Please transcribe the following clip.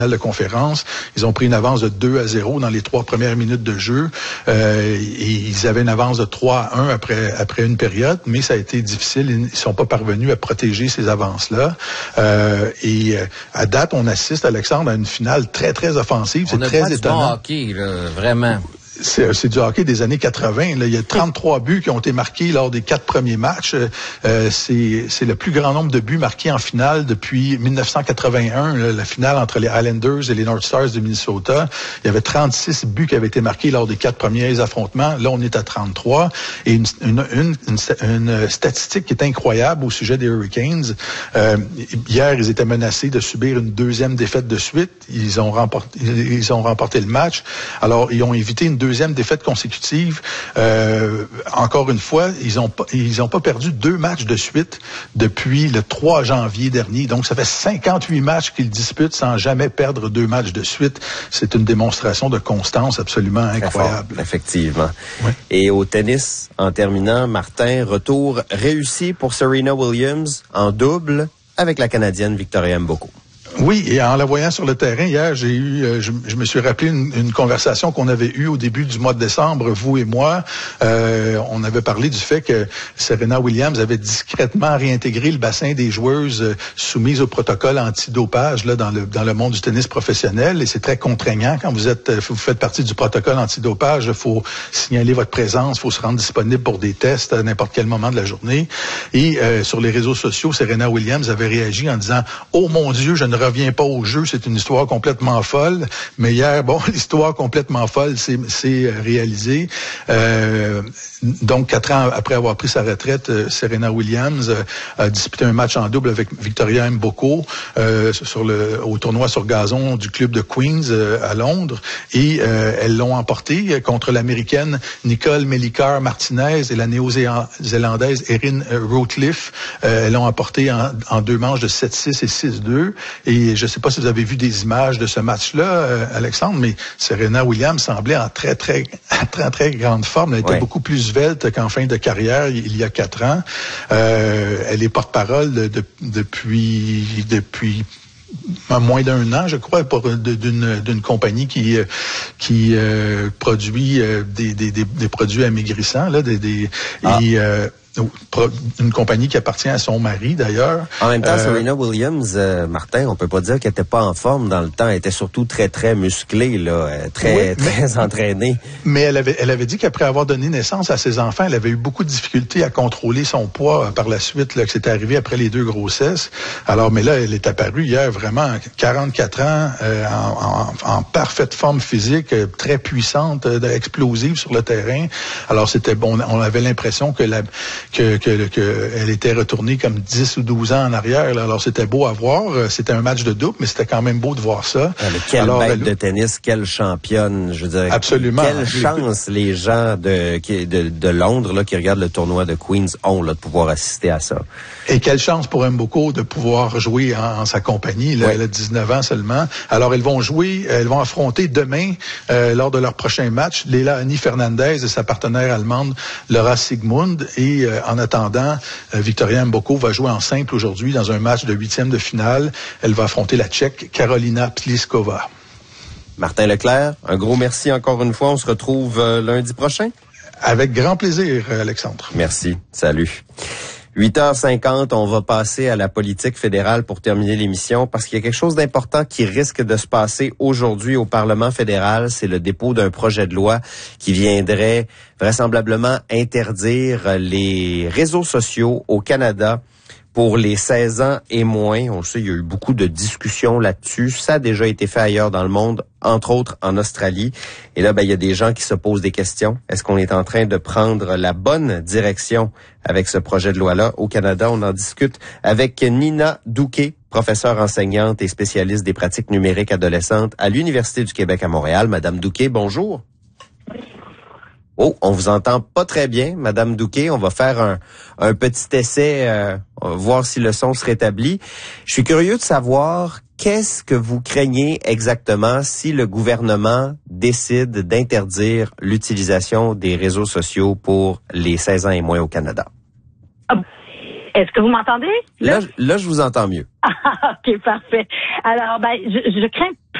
de conférence. Ils ont pris une avance de 2-0 dans les 3 premières minutes de jeu. Et ils avaient une avance de 3-1 après une période, mais ça a été difficile. Ils ne sont pas parvenus à protéger ces avances-là. Et à date, on assiste, Alexandre, à une finale très, très offensive. C'est très étonnant. Bon hockey, là, vraiment. C'est du hockey des années 80. Là. Il y a 33 buts qui ont été marqués lors des 4 premiers matchs. C'est le plus grand nombre de buts marqués en finale depuis 1981, là, la finale entre les Islanders et les North Stars de Minnesota. Il y avait 36 buts qui avaient été marqués lors des 4 premiers affrontements. Là, on est à 33. Et une statistique qui est incroyable au sujet des Hurricanes. Hier, ils étaient menacés de subir une 2e défaite de suite. Ils ont remporté le match. Alors, ils ont évité une 2e défaite consécutive. Encore une fois, ils ont pas perdu 2 matchs de suite depuis le 3 janvier dernier. Donc, ça fait 58 matchs qu'ils disputent sans jamais perdre 2 matchs de suite. C'est une démonstration de constance absolument incroyable. Fort, effectivement. Oui. Et au tennis, en terminant, Martin, retour réussi pour Serena Williams en double avec la Canadienne Victoria Mboko. Oui, et en la voyant sur le terrain hier, j'ai eu, je me suis rappelé une conversation qu'on avait eue au début du mois de décembre, vous et moi. On avait parlé du fait que Serena Williams avait discrètement réintégré le bassin des joueuses soumises au protocole antidopage là dans le monde du tennis professionnel. Et c'est très contraignant quand vous faites partie du protocole antidopage. Il faut signaler votre présence, il faut se rendre disponible pour des tests à n'importe quel moment de la journée. Et sur les réseaux sociaux, Serena Williams avait réagi en disant « Oh mon Dieu, je ne reviens pas au jeu, c'est une histoire complètement folle. » Mais hier, bon, l'histoire complètement folle s'est réalisée. Donc, 4 ans après avoir pris sa retraite, Serena Williams a disputé un match en double avec Victoria Mboko au tournoi sur gazon du club de Queens à Londres. Et elles l'ont emporté contre l'Américaine Nicole Mellicare-Martinez et la Néo-Zélandaise Erin Routliffe. Elles l'ont emporté en 2 manches de 7-6 et 6-2. Et je ne sais pas si vous avez vu des images de ce match-là, Alexandre, mais Serena Williams semblait en très, très, très, très grande forme. Elle était beaucoup plus svelte qu'en fin de carrière il y a 4 ans. Elle est porte-parole depuis moins d'1 an, je crois, d'une compagnie qui produit des produits amaigrissants, là, une compagnie qui appartient à son mari, d'ailleurs. En même temps, Serena Williams, Martin, on peut pas dire qu'elle était pas en forme dans le temps. Elle était surtout très, très musclée, là, très entraînée. Mais elle avait dit qu'après avoir donné naissance à ses enfants, elle avait eu beaucoup de difficultés à contrôler son poids par la suite, là, que c'était arrivé après les 2 grossesses. Alors, mais là, elle est apparue hier vraiment 44 ans, en parfaite forme physique, très puissante, explosive sur le terrain. Alors, c'était bon. On avait l'impression que elle était retournée comme 10 ou 12 ans en arrière. Là. Alors, c'était beau à voir. C'était un match de double, mais c'était quand même beau de voir ça. Ah, mais quelle bête de tennis, quelle championne, je veux dire. Absolument. Quelle chance les gens de Londres là, qui regardent le tournoi de Queens ont là, de pouvoir assister à ça. Et quelle chance pour Mboko de pouvoir jouer en sa compagnie. Là, elle a 19 ans seulement. Alors, elles vont affronter demain, lors de leur prochain match, Leilani Fernandez et sa partenaire allemande, Laura Sigmund. Et en attendant, Victoria Mboko va jouer en simple aujourd'hui dans un match de 8e de finale. Elle va affronter la Tchèque Karolina Pliskova. Martin Leclerc, un gros merci encore une fois. On se retrouve lundi prochain. Avec grand plaisir, Alexandre. Merci. Salut. 8h50, on va passer à la politique fédérale pour terminer l'émission parce qu'il y a quelque chose d'important qui risque de se passer aujourd'hui au Parlement fédéral. C'est le dépôt d'un projet de loi qui viendrait vraisemblablement interdire les réseaux sociaux au Canada pour les 16 ans et moins. On sait, il y a eu beaucoup de discussions là-dessus. Ça a déjà été fait ailleurs dans le monde, entre autres en Australie. Et là, il y a des gens qui se posent des questions. Est-ce qu'on est en train de prendre la bonne direction avec ce projet de loi-là? Au Canada, on en discute avec Nina Douquet, professeure enseignante et spécialiste des pratiques numériques adolescentes à l'Université du Québec à Montréal. Madame Douquet, bonjour. Oh, on vous entend pas très bien, Madame Douquet. On va faire un petit essai, on va voir si le son se rétablit. Je suis curieux de savoir qu'est-ce que vous craignez exactement si le gouvernement décide d'interdire l'utilisation des réseaux sociaux pour les 16 ans et moins au Canada. Est-ce que vous m'entendez? Là, je vous entends mieux. OK, parfait. Alors, je crains